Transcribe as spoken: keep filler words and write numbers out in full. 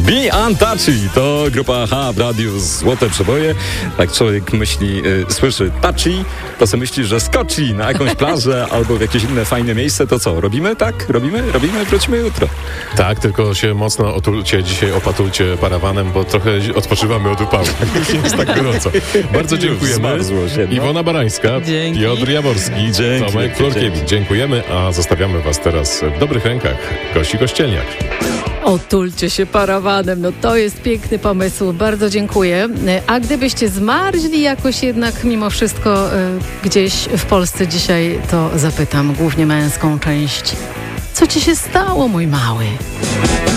Be Untouchy to grupa H w radiu Złote Przeboje. Jak człowiek myśli, y, słyszy touchy, to sobie myśli, że skoczy na jakąś plażę albo w jakieś inne fajne miejsce. To co, robimy? Tak? Robimy? Robimy? Wrócimy jutro. Tak, tylko się mocno otulcie dzisiaj, opatulcie parawanem, bo trochę odpoczywamy od upału. Już nie jest tak gorąco. Bardzo dziękujemy. Zmarzło się, no. Iwona Barańska, Dzięki. Piotr Jaworski, Dzięki, Tomek Florkiewicz. dzięki. Dziękujemy, a zostawiamy was teraz w dobrych rękach Gości Kościelniak. Otulcie się parawanem, no to jest piękny pomysł, bardzo dziękuję. A gdybyście zmarzli jakoś jednak mimo wszystko y, gdzieś w Polsce dzisiaj, to zapytam głównie męską część. Co ci się stało, mój mały?